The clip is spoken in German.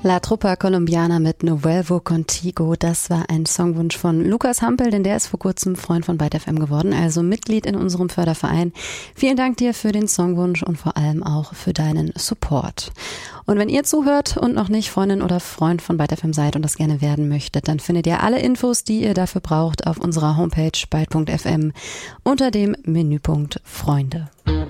La Truppa Colombiana mit Nuevo Contigo, das war ein Songwunsch von Lukas Hampel, denn der ist vor kurzem Freund von Byte FM geworden, also Mitglied in unserem Förderverein. Vielen Dank dir für den Songwunsch und vor allem auch für deinen Support. Und wenn ihr zuhört und noch nicht Freundin oder Freund von Byte FM seid und das gerne werden möchtet, dann findet ihr alle Infos, die ihr dafür braucht, auf unserer Homepage byte.fm unter dem Menüpunkt Freunde.